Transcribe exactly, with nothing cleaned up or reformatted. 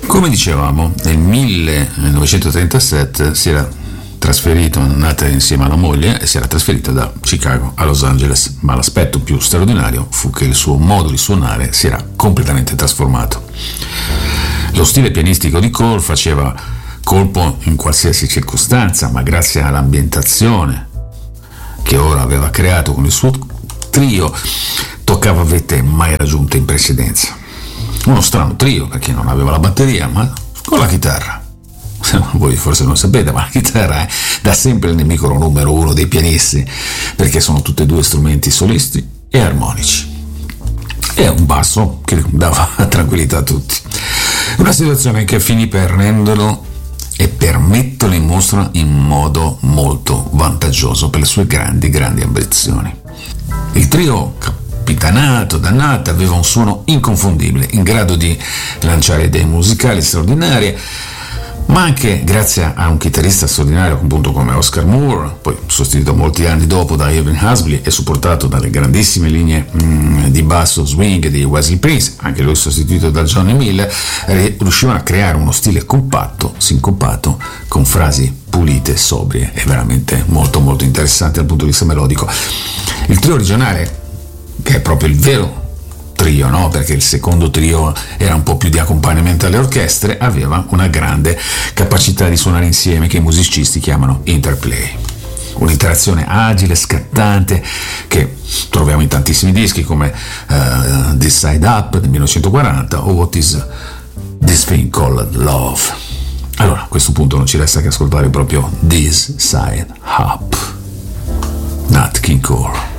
Come dicevamo, nel millenovecentotrentasette si era trasferito, nata insieme alla moglie, e si era trasferito da Chicago a Los Angeles, ma l'aspetto più straordinario fu che il suo modo di suonare si era completamente trasformato. Lo stile pianistico di Cole faceva colpo in qualsiasi circostanza, ma grazie all'ambientazione che ora aveva creato con il suo trio, toccava vette mai raggiunte in precedenza. Uno strano trio, perché non aveva la batteria, ma con la chitarra. Voi forse non sapete, ma la chitarra è da sempre il nemico numero uno dei pianisti, perché sono tutti e due strumenti solisti e armonici. E un basso che dava tranquillità a tutti. Una situazione che finì per renderlo e per metterlo in mostra in modo molto vantaggioso per le sue grandi, grandi ambizioni. Il trio, capitanato da Nat, aveva un suono inconfondibile, in grado di lanciare idee musicali straordinarie, ma anche grazie a un chitarrista straordinario appunto come Oscar Moore, poi sostituito molti anni dopo da Evan Husby e supportato dalle grandissime linee mm, di basso swing di Wesley Prince, anche lui sostituito da Johnny Miller, riuscivano a creare uno stile compatto, sincopato, con frasi pulite, sobrie e veramente molto molto interessante dal punto di vista melodico. Il trio originale, che è proprio il vero trio, no? Perché il secondo trio era un po' più di accompagnamento alle orchestre, aveva una grande capacità di suonare insieme che i musicisti chiamano interplay. Un'interazione agile, scattante, che troviamo in tantissimi dischi come uh, This Side Up del millenovecentoquaranta o What Is This Thing Called Love. Allora, a questo punto non ci resta che ascoltare proprio This Side Up, Nat King Cole.